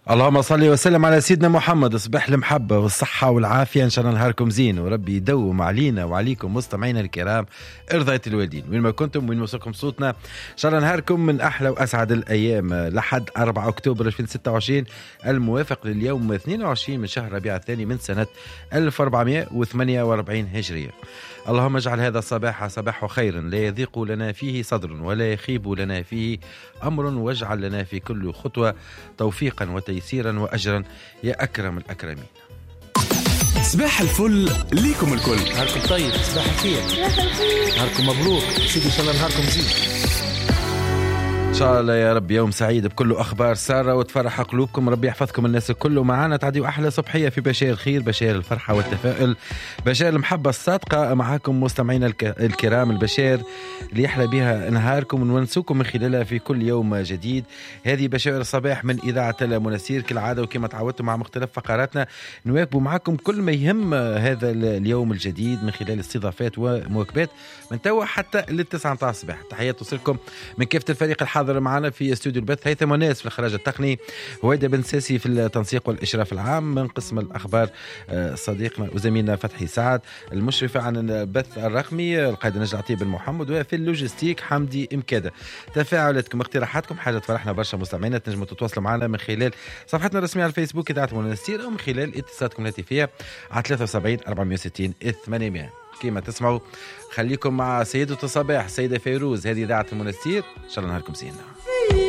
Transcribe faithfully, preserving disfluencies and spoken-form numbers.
اللهم صل وسلم على سيدنا محمد. صباح المحبة والصحة والعافية، إن شاء الله نهاركم زين وربي يدوم علينا وعليكم مستمعينا الكرام إرضاية الوالدين وين ما كنتم وين وصلكم صوتنا. إن شاء الله نهاركم من أحلى وأسعد الأيام لحد أربعة أكتوبر ألفين وستة وعشرين الموافق لليوم اثنين وعشرين من شهر ربيع الثاني من سنة ألف وأربعمائة وثمانية وأربعين هجرية. اللهم اجعل هذا الصباح صباح خير لا يضيق لنا فيه صدر ولا يخيب لنا فيه أمر، واجعل لنا في كل خطوة توفيقا وتيسيرا وأجرا يا أكرم الأكرمين. صباح الفل ليكم الكل، نهاركم طيب، صباح الخير، نهاركم مبروك سيدي، إن شاء الله نهاركم زين إن شاء الله يا رب. يوم سعيد بكل أخبار سارة وتفرح قلوبكم، ربي يحفظكم الناس كله معانا. تعديوا أحلى صبحية في بشير الخير، بشير الفرحة والتفاؤل، بشير المحبة الصادقة. معاكم مستمعينا الكرام البشير اللي يحلى بها نهاركم ونونسوكم من خلالها في كل يوم جديد. هذه بشير الصباح من إذاعة المنستير كالعادة، وكما تعودتم مع مختلف فقراتنا نواكبوا معكم كل ما يهم هذا اليوم الجديد من خلال استضافات ومواكبات من توا حتى للتسعة متاع الصباح. تحيات توصلكم من كافة الفريق الحاضر معنا في استوديو البث، هيثم وناس في الإخراج التقني، هويدا بن ساسي في التنسيق والإشراف العام، من قسم الأخبار صديقنا وزميلنا فتحي سعد، المشرفة عن البث الرقمي القائد نجد عطية بن محمد، وفي اللوجستيك حمدي إمكادة. تفاعلاتكم اقتراحاتكم حاجة تفرحنا برشا مستمعينا. تنجموا تتواصلوا معنا من خلال صفحتنا الرسمية على الفيسبوك إذاعة المنستير، أو من خلال اتصالاتكم الهاتفية على ثلاثة وسبعين أربعمائة وستين ثمانمائة. كما تسمعوا خليكم مع سيدة الصباح سيدة فيروز، هذه إذاعة المنستير. إن شاء الله نهاركم زين.